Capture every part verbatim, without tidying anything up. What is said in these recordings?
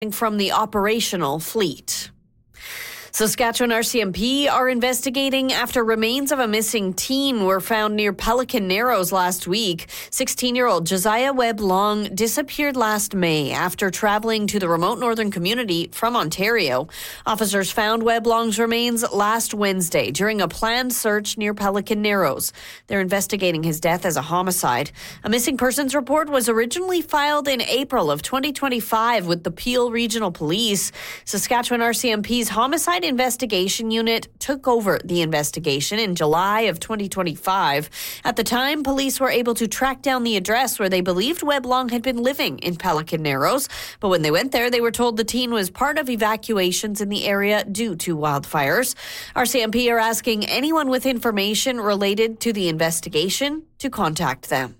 from the operational fleet. Saskatchewan R C M P are investigating after remains of a missing teen were found near Pelican Narrows last week. sixteen-year-old Josiah Webb Long disappeared last May after traveling to the remote northern community from Ontario. Officers found Webb Long's remains last Wednesday during a planned search near Pelican Narrows. They're investigating his death as a homicide. A missing persons report was originally filed in April of twenty twenty-five with the Peel Regional Police. Saskatchewan R C M P's homicide investigation unit took over the investigation in July of twenty twenty-five. At the time, police were able to track down the address where they believed Webb Long had been living in Pelican Narrows. But when they went there, they were told the teen was part of evacuations in the area due to wildfires. R C M P are asking anyone with information related to the investigation to contact them.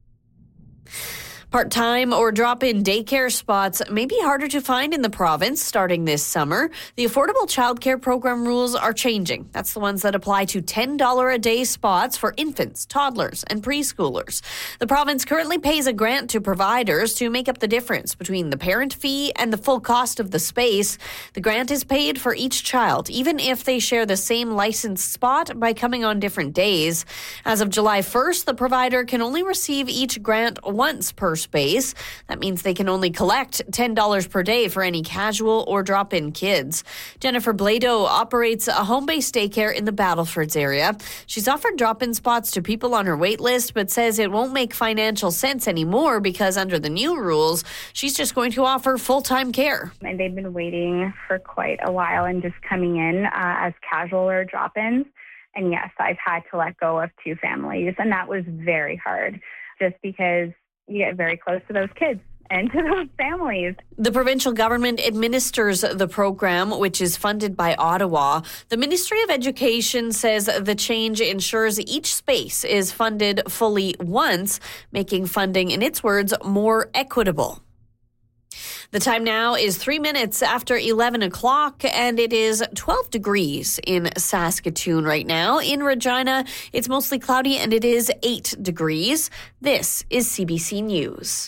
Part-time or drop-in daycare spots may be harder to find in the province starting this summer. The Affordable Childcare Program rules are changing. That's the ones that apply to ten dollars a day spots for infants, toddlers, and preschoolers. The province currently pays a grant to providers to make up the difference between the parent fee and the full cost of the space. The grant is paid for each child, even if they share the same licensed spot by coming on different days. As of July first, the provider can only receive each grant once per space. That means they can only collect ten dollars per day for any casual or drop-in kids. Jennifer Blado operates a home-based daycare in the Battlefords area. She's offered drop-in spots to people on her wait list, but says it won't make financial sense anymore because under the new rules, she's just going to offer full-time care. And they've been waiting for quite a while and just coming in uh, as casual or drop-ins. And yes, I've had to let go of two families, and that was very hard just because you get very close to those kids and to those families. The provincial government administers the program, which is funded by Ottawa. The Ministry of Education says the change ensures each space is funded fully once, making funding, in its words, more equitable. The time now is three minutes after eleven o'clock, and it is twelve degrees in Saskatoon right now. In Regina, it's mostly cloudy, and it is eight degrees. This is C B C News.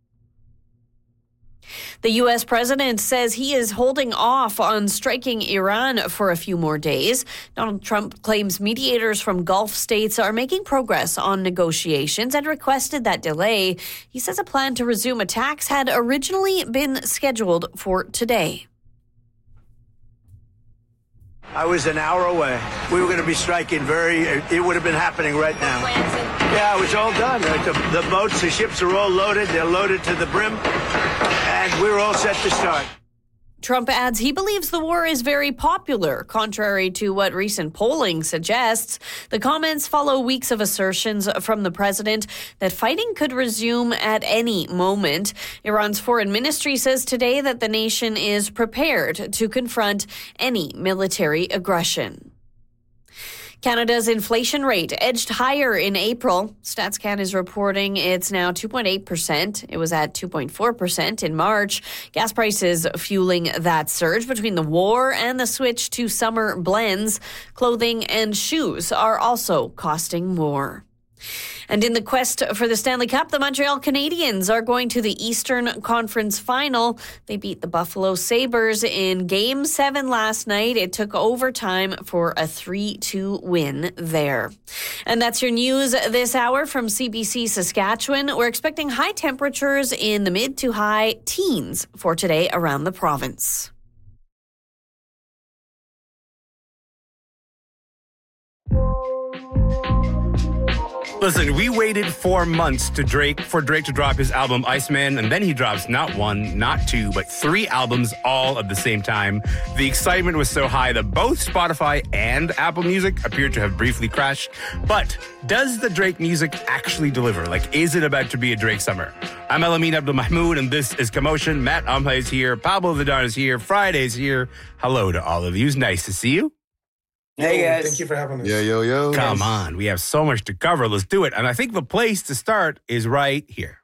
The U S president says he is holding off on striking Iran for a few more days. Donald Trump claims mediators from Gulf states are making progress on negotiations and requested that delay. He says a plan to resume attacks had originally been scheduled for today. I was an hour away. We were going to be striking very, it would have been happening right now. Yeah, it was all done. The, the boats, the ships are all loaded. They're loaded to the brim. And we're all set to start. Trump adds he believes the war is very popular, contrary to what recent polling suggests. The comments follow weeks of assertions from the president that fighting could resume at any moment. Iran's foreign ministry says today that the nation is prepared to confront any military aggression. Canada's inflation rate edged higher in April. StatsCan is reporting it's now two point eight percent. It was at two point four percent in March. Gas prices fueling that surge between the war and the switch to summer blends. Clothing and shoes are also costing more. And in the quest for the Stanley Cup, the Montreal Canadiens are going to the Eastern Conference Final. They beat the Buffalo Sabres in Game seven last night. It took overtime for a three two win there. And that's your news this hour from C B C Saskatchewan. We're expecting high temperatures in the mid to high teens for today around the province. Listen, we waited four months to Drake for Drake to drop his album Iceman, and then he drops not one, not two, but three albums all at the same time. The excitement was so high that both Spotify and Apple Music appeared to have briefly crashed. But does the Drake music actually deliver? Like, is it about to be a Drake summer? I'm Elamin Abdul-Mahmoud, and this is Commotion. Matt Umha is here. Pablo Vidal is here. Friday's here. Hello to all of you. It's nice to see you. Hey guys. Thank you for having us. Yo, yo, yo. Come on. We have so much to cover. Let's do it. And I think the place to start is right here.